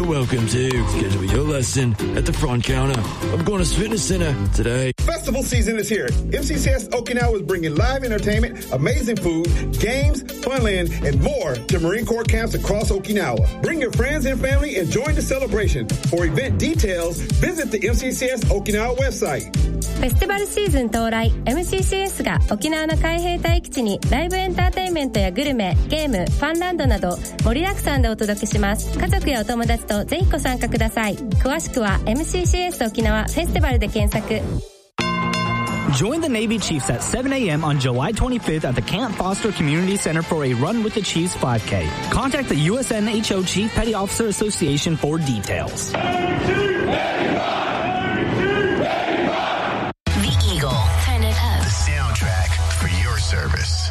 Welcome to schedule your lesson at the front counter of Gonas Fitness Center today. Festival season is here. MCCS Okinawa is bringing live entertainment, amazing food, games, funland, and more to Marine Corps camps across Okinawa. Bring your friends and family and join the celebration. For event details, visit the MCCS Okinawa website. フェスティバルシーズン到来。 MCCS が沖縄の海兵隊基地にライブエンターテインメントやグルメ、ゲーム、ファンランドなど盛りだくさんでお届けします。家族やお友達とぜひご参加ください。詳しくは MCCS 沖縄フェスティバルで検索。 Join the Navy Chiefs at 7 a.m. on July 25th at the Camp Foster Community Center for a Run with the Chiefs 5K. Contact the USNHO Chief Petty Officer Association for details. The Eagle. Turn it up. The soundtrack for your service.